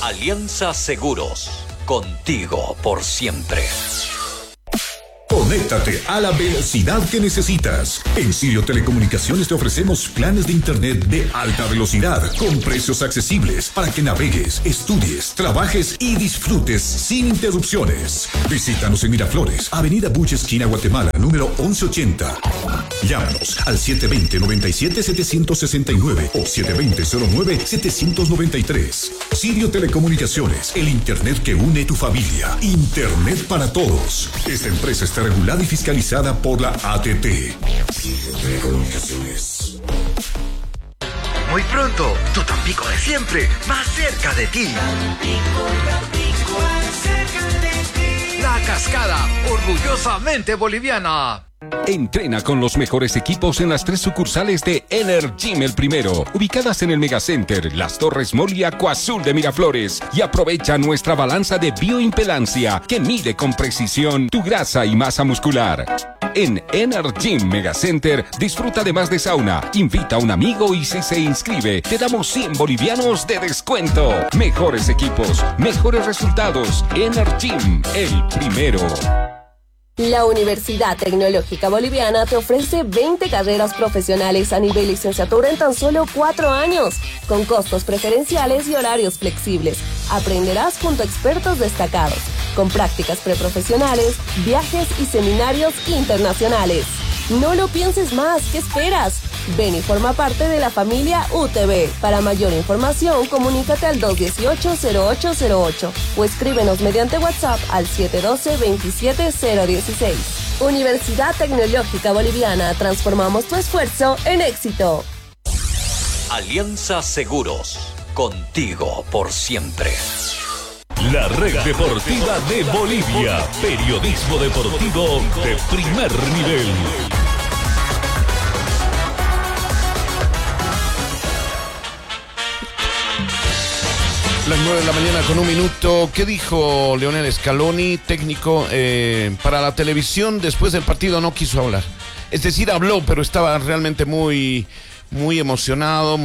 Alianza Seguros, contigo por siempre. Conéctate a la velocidad que necesitas. En Sirio Telecomunicaciones te ofrecemos planes de internet de alta velocidad con precios accesibles para que navegues, estudies, trabajes y disfrutes sin interrupciones. Visítanos en Miraflores, Avenida Buche, esquina Guatemala, número 1180. Llámanos al 720-97-769 o 720-09-793. Sirio Telecomunicaciones, el internet que une tu familia. Internet para todos. Esta empresa está regulada y fiscalizada por la ATT. Telecomunicaciones. Muy pronto, tu Tampico de siempre, más cerca de ti. Tampico, más cerca de ti. La Cascada, orgullosamente boliviana. Entrena con los mejores equipos en las 3 sucursales de Energym El Primero, ubicadas en el Megacenter, Las Torres Mall y Acuazul de Miraflores, y aprovecha nuestra balanza de bioimpedancia que mide con precisión tu grasa y masa muscular. En Energym Megacenter disfruta además de sauna, invita a un amigo y si se inscribe te damos 100 bolivianos de descuento. Mejores equipos, mejores resultados. Energym El Primero. La Universidad Tecnológica Boliviana te ofrece 20 carreras profesionales a nivel licenciatura en tan solo 4 años, con costos preferenciales y horarios flexibles. Aprenderás junto a expertos destacados, con prácticas preprofesionales, viajes y seminarios internacionales. No lo pienses más, ¿qué esperas? Ven y forma parte de la familia UTB. Para mayor información, comunícate al 218-0808 o escríbenos mediante WhatsApp al 712-27016. Universidad Tecnológica Boliviana, transformamos tu esfuerzo en éxito. Alianza Seguros, contigo por siempre. La Red Deportiva de Bolivia. Periodismo deportivo de primer nivel. Las 9 de la mañana con 1 minuto. ¿Qué dijo Lionel Scaloni, técnico para la televisión? Después del partido no quiso hablar. Es decir, habló, pero estaba realmente muy emocionado,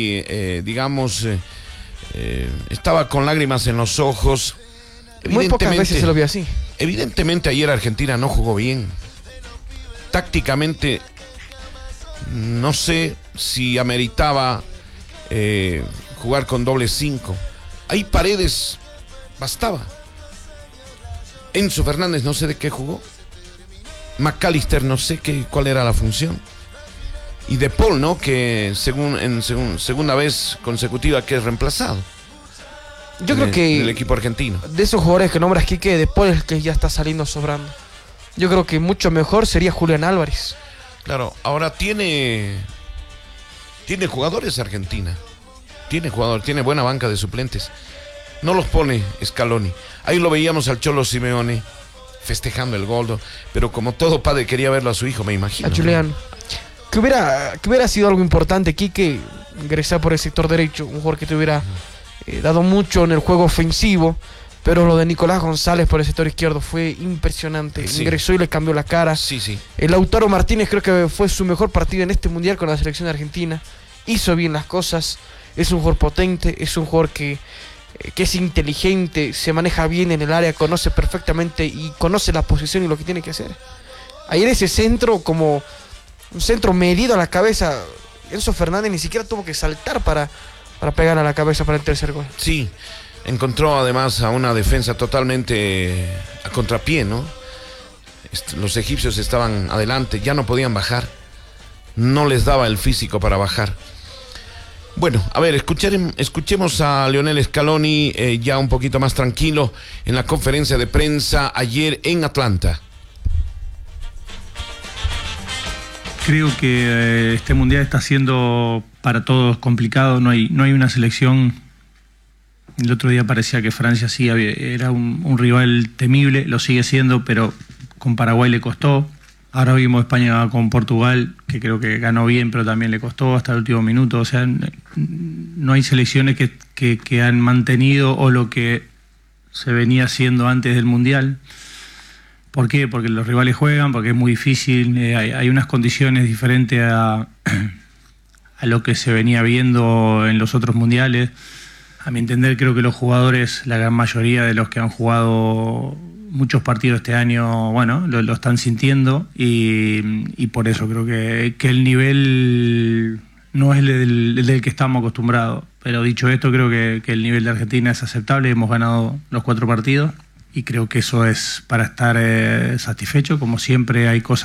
estaba con lágrimas en los ojos. Muy pocas veces se lo vio así. Evidentemente ayer Argentina no jugó bien. Tácticamente no sé si ameritaba jugar con doble 5. Ahí Paredes bastaba. Enzo Fernández no sé de qué jugó. McAllister no sé cuál era la función. Y De Paul, ¿no? Que segunda vez consecutiva que es reemplazado. Yo creo que el equipo argentino. De esos jugadores que nombras, Quique, De Paul es el que ya está saliendo sobrando. Yo creo que mucho mejor sería Julián Álvarez. Claro, ahora tiene jugadores Argentina. Tiene buena banca de suplentes. No los pone Scaloni. Ahí lo veíamos al Cholo Simeone festejando el gol, pero como todo padre quería verlo a su hijo, me imagino. A Julián. ¿No? Que hubiera sido algo importante, Quique, ingresar por el sector derecho, un jugador que te hubiera dado mucho en el juego ofensivo, pero lo de Nicolás González por el sector izquierdo fue impresionante. Sí. Ingresó y le cambió la cara. Sí. El Lautaro Martínez creo que fue su mejor partido en este mundial con la selección argentina. Hizo bien las cosas. Es un jugador potente, es un jugador que es inteligente, se maneja bien en el área, conoce perfectamente y conoce la posición y lo que tiene que hacer. Ayer ese centro, como un centro medido a la cabeza, Enzo Fernández ni siquiera tuvo que saltar para pegar a la cabeza para el tercer gol. Sí, encontró además a una defensa totalmente a contrapié, ¿no? Los egipcios estaban adelante, ya no podían bajar, no les daba el físico para bajar. Bueno, a ver, escuchemos a Lionel Scaloni ya un poquito más tranquilo en la conferencia de prensa ayer en Atlanta. Creo que este mundial está siendo para todos complicado, no hay una selección. El otro día parecía que Francia sí era un rival temible, lo sigue siendo, pero con Paraguay le costó. Ahora vimos España con Portugal, que creo que ganó bien, pero también le costó hasta el último minuto. O sea, no hay selecciones que han mantenido o lo que se venía haciendo antes del Mundial. ¿Por qué? Porque los rivales juegan, porque es muy difícil, hay unas condiciones diferentes a lo que se venía viendo en los otros mundiales. A mi entender, creo que los jugadores, la gran mayoría de los que han jugado muchos partidos este año, bueno, lo están sintiendo y por eso creo que el nivel no es el del que estamos acostumbrados. Pero dicho esto, creo que el nivel de Argentina es aceptable. Hemos ganado los 4 partidos y creo que eso es para estar satisfecho. Como siempre, hay cosas